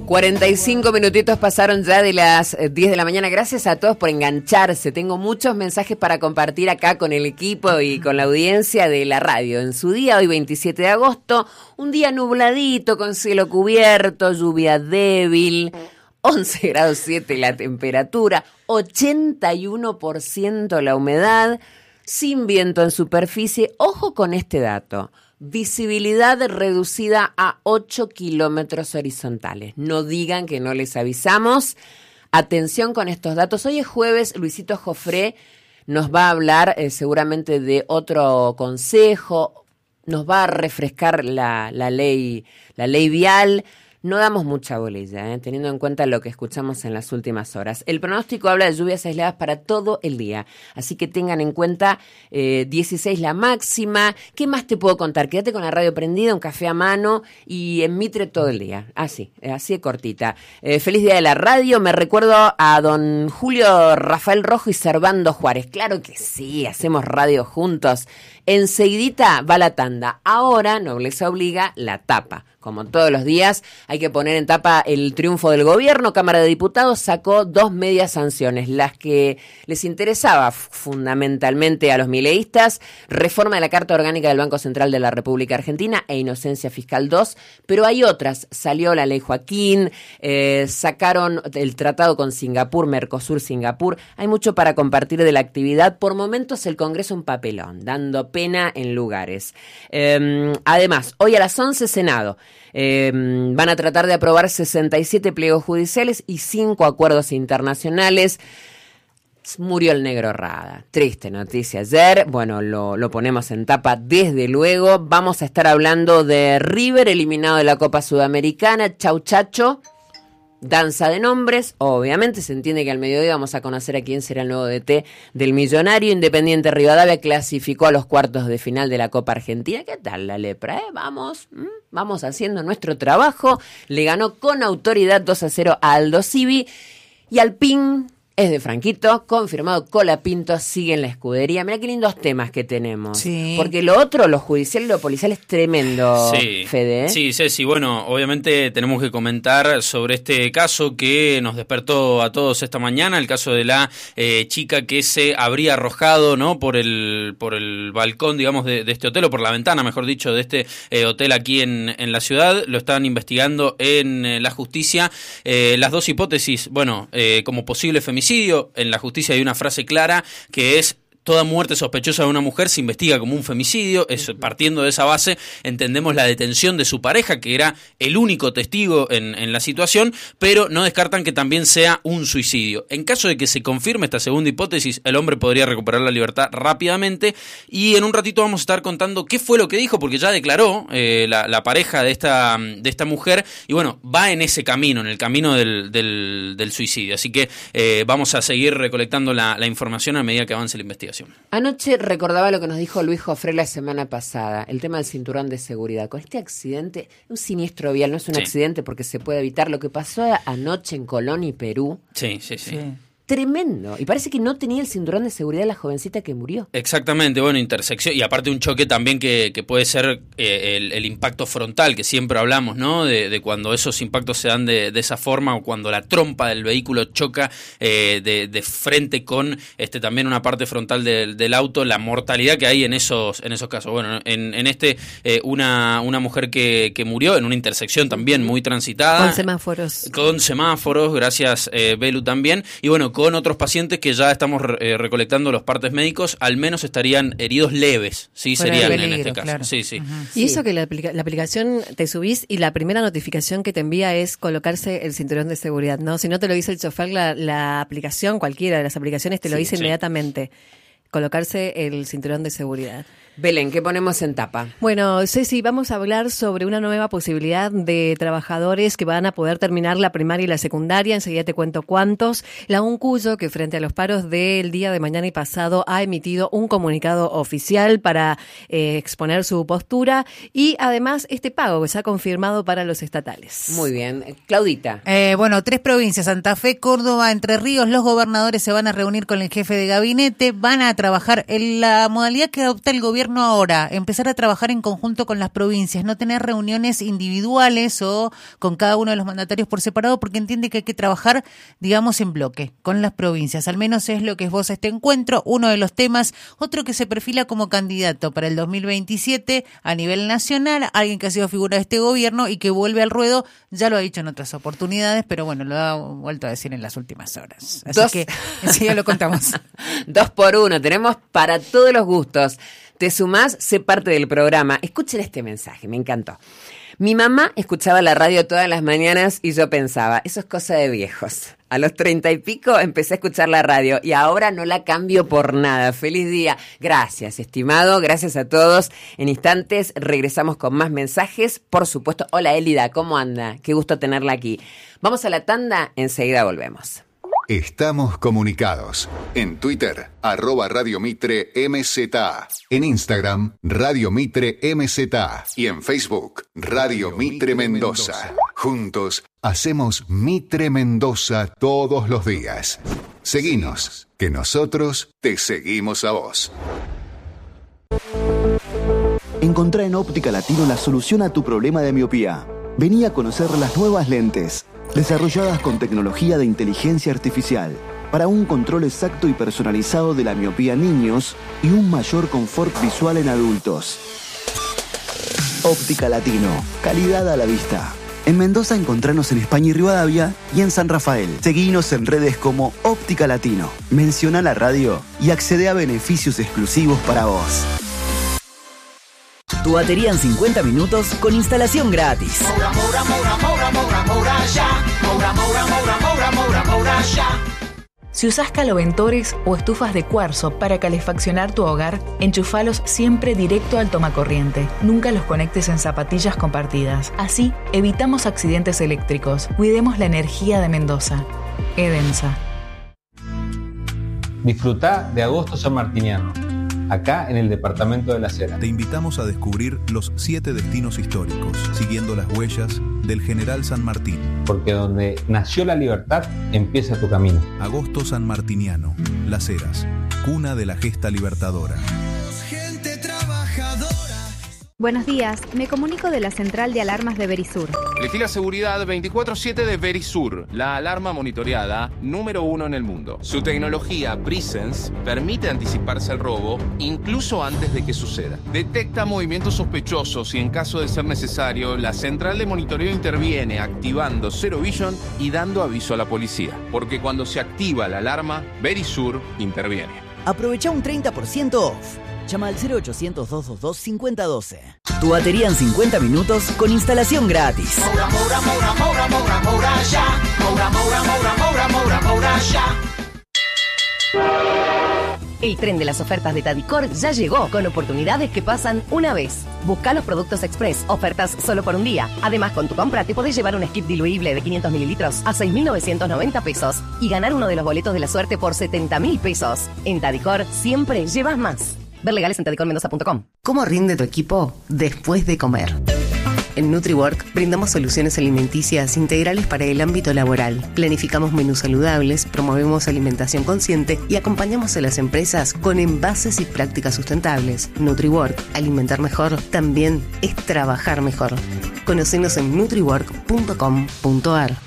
45 minutitos pasaron ya de las 10 de la mañana. Gracias a todos por engancharse. Tengo muchos mensajes para compartir acá con el equipo y con la audiencia de la radio. En su día, hoy 27 de agosto, un día nubladito con cielo cubierto, lluvia débil, 11 grados 7 la temperatura, 81% la humedad, sin viento en superficie. Ojo con este dato. Visibilidad reducida a 8 kilómetros horizontales. No digan que no les avisamos. Atención con estos datos. Hoy es jueves, Luisito Jofré nos va a hablar seguramente de otro consejo, nos va a refrescar la ley vial. No damos mucha bolilla, teniendo en cuenta lo que escuchamos en las últimas horas. El pronóstico habla de lluvias aisladas para todo el día, así que tengan en cuenta 16 la máxima. ¿Qué más te puedo contar? Quédate con la radio prendida, un café a mano y en Mitre todo el día. Así de cortita. Feliz día de la radio. Me recuerdo a don Julio Rafael Rojo y Servando Juárez. Claro que sí, hacemos radio juntos. Enseguidita va la tanda. Ahora, nobleza obliga, la tapa. Como todos los días, hay que poner en tapa el triunfo del gobierno. Cámara de Diputados sacó 2 medias sanciones, las que les interesaba fundamentalmente a los mileístas: reforma de la Carta Orgánica del Banco Central de la República Argentina e inocencia fiscal 2, pero hay otras. Salió la ley Joaquín, sacaron el tratado con Singapur, Mercosur-Singapur. Hay mucho para compartir de la actividad. Por momentos el Congreso un papelón, dando pena en lugares. Además, hoy a las 11, Senado. Van a tratar de aprobar 67 pliegos judiciales y 5 acuerdos internacionales. Murió el negro Rada. Triste noticia ayer. Bueno, lo ponemos en tapa desde luego. Vamos a estar hablando de River, eliminado de la Copa Sudamericana. Chau Chacho. Danza de nombres. Obviamente se entiende que al mediodía vamos a conocer a quién será el nuevo DT del Millonario. Independiente Rivadavia clasificó a los cuartos de final de la Copa Argentina. ¿Qué tal la lepra? Vamos haciendo nuestro trabajo. Le ganó con autoridad 2-0 a Aldo Civi. Y Alpín es de Franquito, confirmado. Colapinto sigue en la escudería. Mirá qué lindos temas que tenemos. Sí. Porque lo otro, lo judicial y lo policial, es tremendo, sí. Fede. Sí, Ceci, bueno, obviamente tenemos que comentar sobre este caso que nos despertó a todos esta mañana, el caso de la chica que se habría arrojado, ¿no?, por el balcón, digamos, de este hotel, o por la ventana, mejor dicho, de este hotel aquí en la ciudad. Lo están investigando en la justicia. Las dos hipótesis, bueno, como posible femicidio. En la justicia hay una frase clara que es: toda muerte sospechosa de una mujer se investiga como un femicidio. Partiendo de esa base, entendemos la detención de su pareja, que era el único testigo en la situación, pero no descartan que también sea un suicidio. En caso de que se confirme esta segunda hipótesis, el hombre podría recuperar la libertad rápidamente, y en un ratito vamos a estar contando qué fue lo que dijo, porque ya declaró la pareja de esta mujer, y bueno, va en ese camino, en el camino del suicidio. Así que vamos a seguir recolectando la información a medida que avance la investigación. Anoche recordaba lo que nos dijo Luis Jofré la semana pasada, el tema del cinturón de seguridad. Con este accidente, un siniestro vial, no es un accidente porque se puede evitar. Lo que pasó anoche en Colón y Perú. Sí. Tremendo. Y parece que no tenía el cinturón de seguridad la jovencita que murió. Exactamente, bueno, intersección. Y aparte un choque también que puede ser el impacto frontal, que siempre hablamos, ¿no? De cuando esos impactos se dan de esa forma, o cuando la trompa del vehículo choca de frente con también una parte frontal del auto, la mortalidad que hay en esos casos. Bueno, en una mujer que murió en una intersección también muy transitada. Con semáforos, gracias Belu también. Y bueno, con otros pacientes que ya estamos recolectando los partes médicos, al menos estarían heridos leves, ¿sí? Serían peligro, en este caso. Claro. Sí. Uh-huh. Y eso que la aplicación te subís y la primera notificación que te envía es colocarse el cinturón de seguridad, ¿no? Si no te lo dice el chofer, la aplicación, cualquiera de las aplicaciones te lo dice inmediatamente. Colocarse el cinturón de seguridad. Belén, ¿qué ponemos en tapa? Bueno, Ceci, vamos a hablar sobre una nueva posibilidad de trabajadores que van a poder terminar la primaria y la secundaria. Enseguida te cuento cuántos. La UNCUYO, que frente a los paros del día de mañana y pasado ha emitido un comunicado oficial para exponer su postura, y además este pago que se ha confirmado para los estatales. Muy bien. Claudita. Bueno, 3 provincias, Santa Fe, Córdoba, Entre Ríos. Los gobernadores se van a reunir con el jefe de gabinete, van a trabajar en la modalidad que adopta el gobierno gobierno ahora? Empezar a trabajar en conjunto con las provincias, no tener reuniones individuales o con cada uno de los mandatarios por separado, porque entiende que hay que trabajar, digamos, en bloque con las provincias. Al menos es lo que esboza este encuentro, uno de los temas. Otro que se perfila como candidato para el 2027 a nivel nacional, alguien que ha sido figura de este gobierno y que vuelve al ruedo, ya lo ha dicho en otras oportunidades, pero bueno, lo ha vuelto a decir en las últimas horas. Así que enseguida lo contamos. 2 por 1, tenemos para todos los gustos. Te sumás, sé parte del programa. Escuchen este mensaje, me encantó. Mi mamá escuchaba la radio todas las mañanas y yo pensaba, eso es cosa de viejos. A los 30 y pico empecé a escuchar la radio y ahora no la cambio por nada. Feliz día. Gracias, estimado. Gracias a todos. En instantes regresamos con más mensajes. Por supuesto. Hola, Elida. ¿Cómo anda? Qué gusto tenerla aquí. Vamos a la tanda. Enseguida volvemos. Estamos comunicados. En Twitter, @Radio Mitre MZA. En Instagram, Radio Mitre MZA. Y en Facebook, Radio Mitre Mendoza. Juntos hacemos Mitre Mendoza todos los días. Seguinos, que nosotros te seguimos a vos. Encontrá en Óptica Latino la solución a tu problema de miopía. Vení a conocer las nuevas lentes, desarrolladas con tecnología de inteligencia artificial, para un control exacto y personalizado de la miopía en niños y un mayor confort visual en adultos. Óptica Latino, calidad a la vista. En Mendoza encontranos en España y Rivadavia y en San Rafael. Seguinos en redes como Óptica Latino. Menciona la radio y accede a beneficios exclusivos para vos. Tu batería en 50 minutos con instalación gratis. Si usás caloventores o estufas de cuarzo para calefaccionar tu hogar, enchufalos siempre directo al tomacorriente. Nunca los conectes en zapatillas compartidas. Así evitamos accidentes eléctricos. Cuidemos la energía de Mendoza. Edensa. Disfrutá de Agosto Sanmartiniano, acá en el departamento de Las Heras. Te invitamos a descubrir los 7 destinos históricos, siguiendo las huellas del General San Martín. Porque donde nació la libertad, empieza tu camino. Agosto Sanmartiniano, Las Heras, cuna de la gesta libertadora. Gente trabajadora. Buenos días, me comunico de la central de alarmas de Verisur. Elegí la seguridad 24/7 de Verisur, la alarma monitoreada número 1 en el mundo. Su tecnología Presence permite anticiparse al robo incluso antes de que suceda. Detecta movimientos sospechosos y en caso de ser necesario, la central de monitoreo interviene activando Zero Vision y dando aviso a la policía. Porque cuando se activa la alarma, Verisur interviene. Aprovecha un 30% off. Llama al 0800-222-5012. Tu batería en 50 minutos con instalación gratis. El tren de las ofertas de Tadicor ya llegó con oportunidades que pasan una vez. Busca los productos express, ofertas solo por un día. Además, con tu compra te podés llevar un skip diluible de 500 mililitros a 6.990 pesos y ganar uno de los boletos de la suerte por 70.000 pesos. En Tadicor siempre llevas más. Ver legales en tadicormendoza.com. ¿Cómo rinde tu equipo después de comer? En NutriWork brindamos soluciones alimenticias integrales para el ámbito laboral. Planificamos menús saludables, promovemos alimentación consciente y acompañamos a las empresas con envases y prácticas sustentables. NutriWork, alimentar mejor, también es trabajar mejor. Conocenos en nutriwork.com.ar.